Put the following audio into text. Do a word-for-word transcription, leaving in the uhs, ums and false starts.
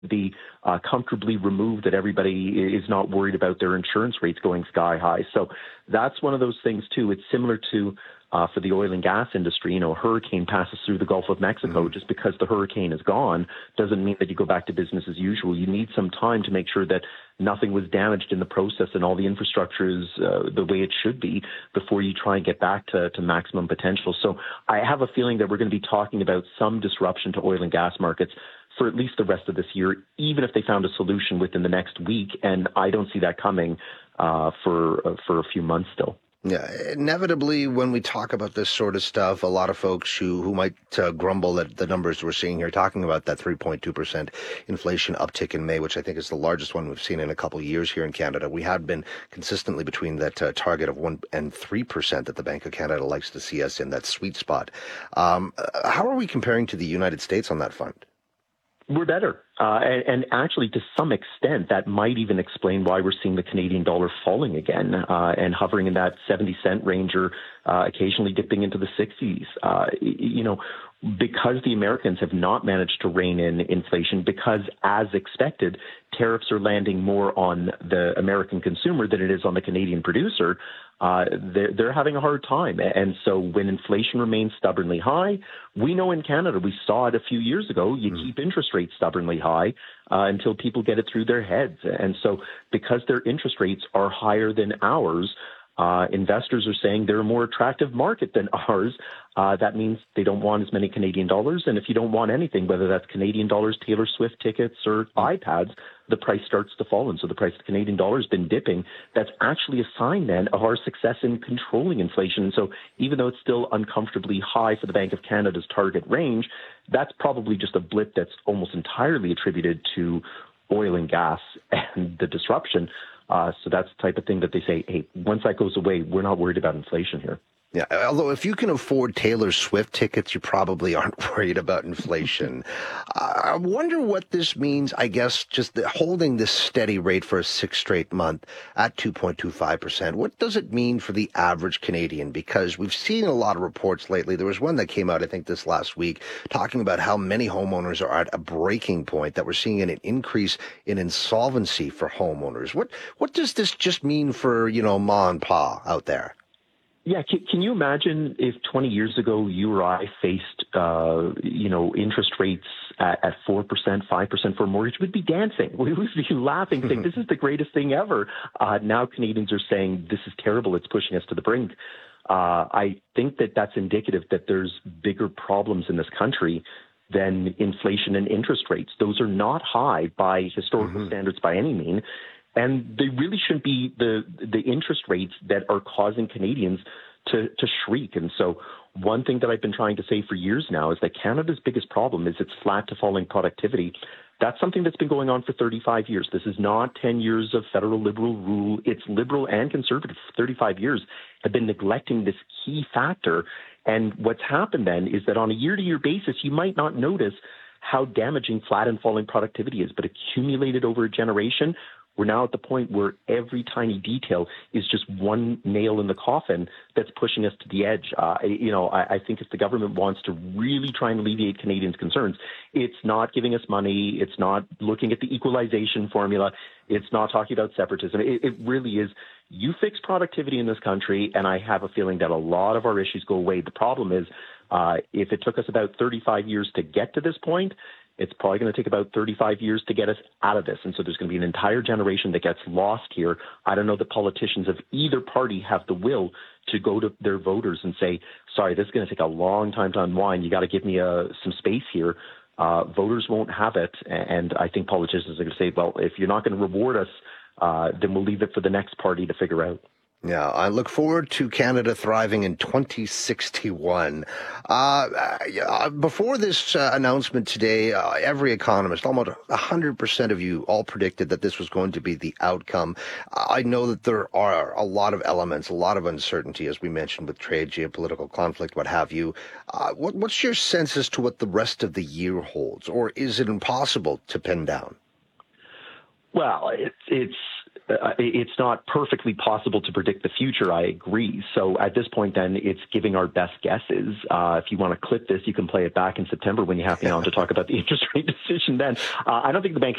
be uh, comfortably removed, that everybody is not worried about their insurance rates going sky high. So that's one of those things too. It's similar to uh, for the oil and gas industry. You know, a hurricane passes through the Gulf of Mexico. Mm-hmm. Just because the hurricane is gone doesn't mean that you go back to business as usual. You need some time to make sure that nothing was damaged in the process and all the infrastructure is uh, the way it should be before you try and get back to, to maximum potential. So I have a feeling that we're going to be talking about some disruption to oil and gas markets for at least the rest of this year, even if they found a solution within the next week. And I don't see that coming uh, for uh, for a few months still. Yeah, inevitably, when we talk about this sort of stuff, a lot of folks who, who might uh, grumble at the numbers we're seeing here, talking about that three point two percent inflation uptick in May, which I think is the largest one we've seen in a couple of years here in Canada. We have been consistently between that uh, target of one and three percent that the Bank of Canada likes to see us in, that sweet spot. Um, how are we comparing to the United States on that front? We're better. Uh, and, and actually, to some extent, that might even explain why we're seeing the Canadian dollar falling again uh, and hovering in that seventy cent range or uh, occasionally dipping into the sixties. Uh, you know, because the Americans have not managed to rein in inflation, because, as expected, tariffs are landing more on the American consumer than it is on the Canadian producer, uh, they're, they're having a hard time. And so when inflation remains stubbornly high, we know in Canada, we saw it a few years ago, you mm. keep interest rates stubbornly high uh, until people get it through their heads. And so because their interest rates are higher than ours, Uh, investors are saying they're a more attractive market than ours. Uh, that means they don't want as many Canadian dollars. And if you don't want anything, whether that's Canadian dollars, Taylor Swift tickets, or iPads, the price starts to fall. And so the price of the Canadian dollar has been dipping. That's actually a sign then of our success in controlling inflation. And so even though it's still uncomfortably high for the Bank of Canada's target range, that's probably just a blip that's almost entirely attributed to oil and gas and the disruption. Uh, so that's the type of thing that they say, hey, once that goes away, we're not worried about inflation here. Yeah, although if you can afford Taylor Swift tickets, you probably aren't worried about inflation. I wonder what this means, I guess, just the, holding this steady rate for a sixth straight month at two point two five percent. What does it mean for the average Canadian? Because we've seen a lot of reports lately. There was one that came out, I think, this last week, talking about how many homeowners are at a breaking point, that we're seeing an increase in insolvency for homeowners. What what does this just mean for, you know, ma and pa out there? Yeah, can, can you imagine if twenty years ago you or I faced, uh, you know, interest rates at, at four percent, five percent for a mortgage? We'd be dancing. We would be laughing, saying, this is the greatest thing ever. Uh, now Canadians are saying, this is terrible. It's pushing us to the brink. Uh, I think that that's indicative that there's bigger problems in this country than inflation and interest rates. Those are not high by historical mm-hmm. standards by any means. And they really shouldn't be the the interest rates that are causing Canadians to, to shriek. And so one thing that I've been trying to say for years now is that Canada's biggest problem is its flat to falling productivity. That's something that's been going on for thirty-five years. This is not ten years of federal liberal rule. It's liberal and conservative for thirty-five years have been neglecting this key factor. And what's happened then is that on a year-to-year basis, you might not notice how damaging flat and falling productivity is, but accumulated over a generation, we're now at the point where every tiny detail is just one nail in the coffin that's pushing us to the edge. Uh, you know, I, I think if the government wants to really try and alleviate Canadians' concerns, it's not giving us money. It's not looking at the equalization formula. It's not talking about separatism. It, it really is, you fix productivity in this country, and I have a feeling that a lot of our issues go away. The problem is, uh, if it took us about thirty-five years to get to this point, it's probably going to take about thirty-five years to get us out of this. And so there's going to be an entire generation that gets lost here. I don't know that politicians of either party have the will to go to their voters and say, sorry, this is going to take a long time to unwind. You got to give me a, some space here. Uh, voters won't have it. And I think politicians are going to say, well, if you're not going to reward us, uh, then we'll leave it for the next party to figure out. Yeah, I look forward to Canada thriving in twenty sixty-one. Uh, uh, before this uh, announcement today, uh, every economist, almost one hundred percent of you, all predicted that this was going to be the outcome. I know that there are a lot of elements, a lot of uncertainty, as we mentioned, with trade, geopolitical conflict, what have you. Uh, what, what's your sense as to what the rest of the year holds, or is it impossible to pin down? Well, it's it's uh, it's not perfectly possible to predict the future. I agree. So at this point, then, it's giving our best guesses. Uh, if you want to clip this, you can play it back in September when you have me on to talk about the interest rate decision then. Uh, I don't think the Bank